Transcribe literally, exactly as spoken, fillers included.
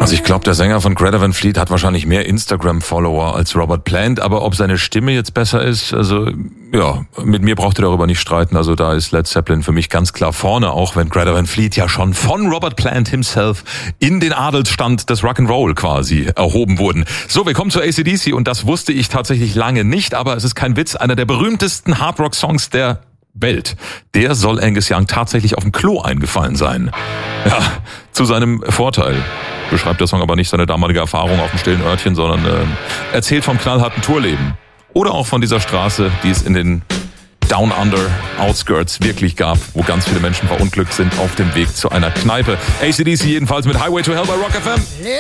Also ich glaube, der Sänger von Greta Van Fleet hat wahrscheinlich mehr Instagram-Follower als Robert Plant, aber ob seine Stimme jetzt besser ist, also ja, mit mir braucht ihr darüber nicht streiten. Also da ist Led Zeppelin für mich ganz klar vorne, auch wenn Greta Van Fleet ja schon von Robert Plant himself in den Adelsstand des Rock'n'Roll quasi erhoben wurden. So, wir kommen zu A C D C und das wusste ich tatsächlich lange nicht, aber es ist kein Witz, einer der berühmtesten Hardrock-Songs der Welt. Der soll Angus Young tatsächlich auf dem Klo eingefallen sein. Ja, zu seinem Vorteil. Beschreibt der Song aber nicht seine damalige Erfahrung auf dem stillen Örtchen, sondern äh, erzählt vom knallharten Tourleben. Oder auch von dieser Straße, die es in den Down Under Outskirts wirklich gab, wo ganz viele Menschen verunglückt sind auf dem Weg zu einer Kneipe. A C D C jedenfalls mit Highway to Hell bei Rock F M.